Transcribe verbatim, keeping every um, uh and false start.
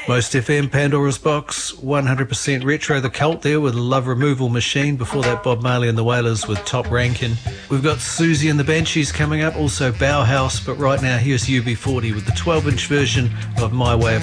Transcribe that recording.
Most F M, Pandora's Box, one hundred percent retro. The Cult there with Love Removal Machine. Before that, Bob Marley and the Wailers with Top Rankin. We've got Susie and the Banshees coming up, also Bauhaus. But right now, here's U B forty with the twelve inch version of My Way of